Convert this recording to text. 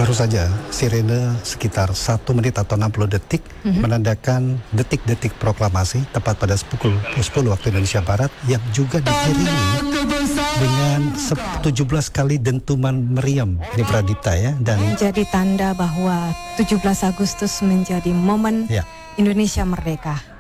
Baru saja sirene sekitar 1 menit atau 60 detik menandakan detik-detik proklamasi tepat pada pukul 10 waktu Indonesia Barat, yang juga diiringi dengan 17 kali dentuman meriam. Ini Pradipta ya, dan menjadi tanda bahwa 17 Agustus menjadi momen Indonesia merdeka.